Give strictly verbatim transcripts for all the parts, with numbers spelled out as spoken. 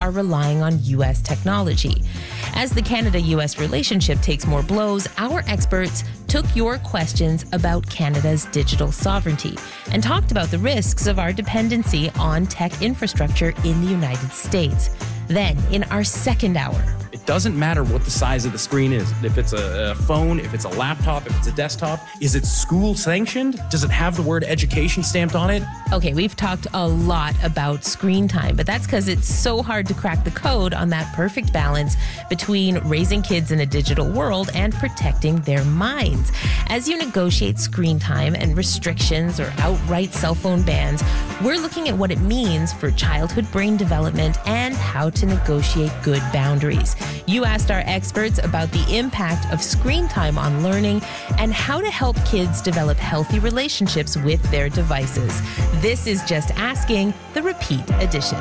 are relying on U S technology. As the Canada-U S relationship takes more blows, our experts took your questions about Canada's digital sovereignty and talked about the risks of our dependency on tech infrastructure in the United States. Then, in our second hour, it doesn't matter what the size of the screen is. If it's a, a phone, if it's a laptop, if it's a desktop, is it school sanctioned? Does it have the word education stamped on it? Okay, we've talked a lot about screen time, but that's because it's so hard to crack the code on that perfect balance between raising kids in a digital world and protecting their minds. As you negotiate screen time and restrictions or outright cell phone bans, we're looking at what it means for childhood brain development and how to negotiate good boundaries. You asked our experts about the impact of screen time on learning and how to help kids develop healthy relationships with their devices. This is Just Asking, the repeat edition.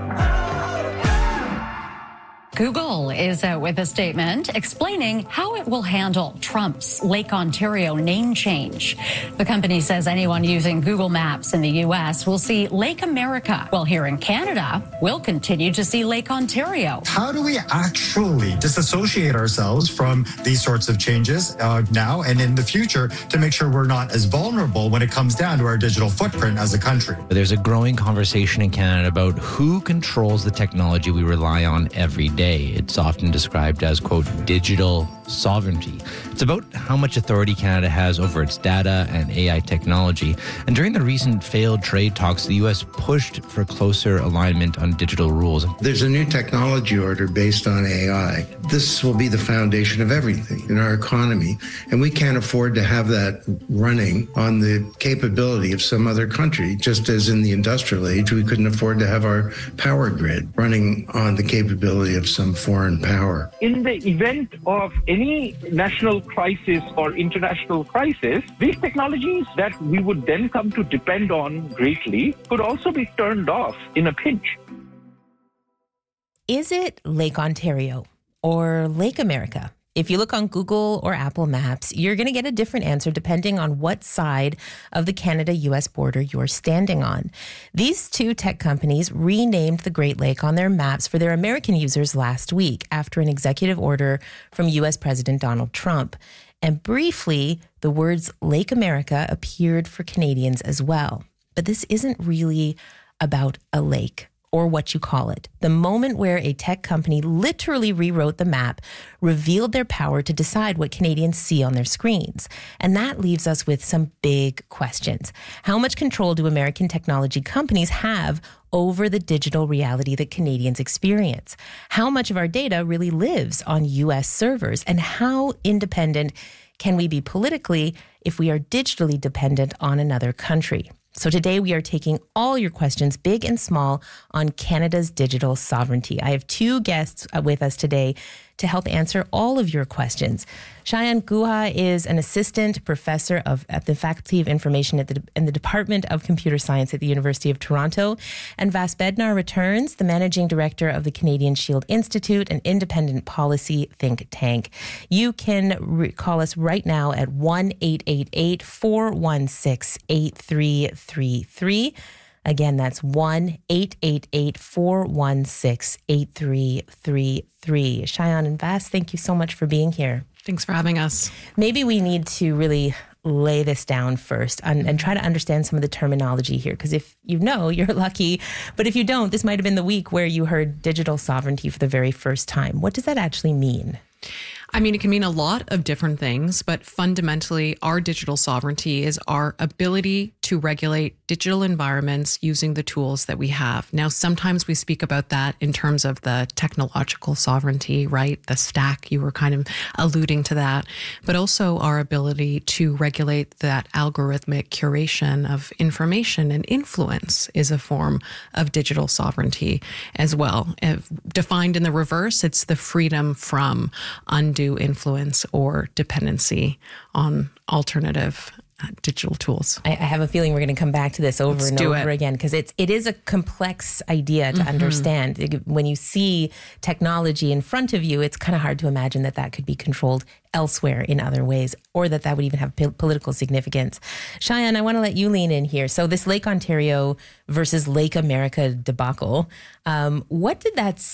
Google is out with a statement explaining how it will handle Trump's Lake Ontario name change. The company says anyone using Google Maps in the U S will see Lake America, while here in Canada, we'll continue to see Lake Ontario. How do we actually disassociate ourselves from these sorts of changes uh, now and in the future to make sure we're not as vulnerable when it comes down to our digital footprint as a country? There's a growing conversation in Canada about who controls the technology we rely on every day. It's often described as, quote, digital sovereignty. It's about how much authority Canada has over its data and A I technology. And during the recent failed trade talks, the U S pushed for closer alignment on digital rules. There's a new technology order based on A I. This will be the foundation of everything in our economy. And we can't afford to have that running on the capability of some other country, just as in the industrial age, we couldn't afford to have our power grid running on the capability of some foreign power. In the event of any national crisis or international crisis, these technologies that we would then come to depend on greatly could also be turned off in a pinch. Is it Lake Ontario or Lake America? If you look on Google or Apple Maps, you're going to get a different answer depending on what side of the Canada-U S border you're standing on. These two tech companies renamed the Great Lake on their maps for their American users last week after an executive order from U S President Donald Trump. And briefly, the words Lake America appeared for Canadians as well. But this isn't really about a lake or what you call it. The moment where a tech company literally rewrote the map revealed their power to decide what Canadians see on their screens. And that leaves us with some big questions. How much control do American technology companies have over the digital reality that Canadians experience? How much of our data really lives on U S servers? And how independent can we be politically if we are digitally dependent on another country? So today we are taking all your questions, big and small, on Canada's digital sovereignty. I have two guests with us today to help answer all of your questions. Shayan Guha is an assistant professor of at the Faculty of Information at the, in the Department of Computer Science at the University of Toronto. And Vas Bednar returns, the managing director of the Canadian Shield Institute, an independent policy think tank. You can re- call us right now at one eight eight eight, four one six, eight three three three. Again, that's one eight eight eight, four one six, eight three three three. Shayan and Vas, thank you so much for being here. Thanks for having us. Maybe we need to really lay this down first and, and try to understand some of the terminology here, because if you know, you're lucky. But if you don't, this might have been the week where you heard digital sovereignty for the very first time. What does that actually mean? I mean, it can mean a lot of different things, but fundamentally, our digital sovereignty is our ability to regulate digital environments using the tools that we have. Now, sometimes we speak about that in terms of the technological sovereignty, right? The stack, you were kind of alluding to that, but also our ability to regulate that algorithmic curation of information and influence is a form of digital sovereignty as well. If defined in the reverse, it's the freedom from undue influence or dependency on alternative uh, digital tools. I, I have a feeling we're going to come back to this over Let's and do over it. again, because it's it is a complex idea to mm-hmm. understand. When you see technology in front of you, it's kind of hard to imagine that that could be controlled elsewhere in other ways, or that that would even have p- political significance. Shayan, I want to let you lean in here. So this Lake Ontario versus Lake America debacle, um, what did that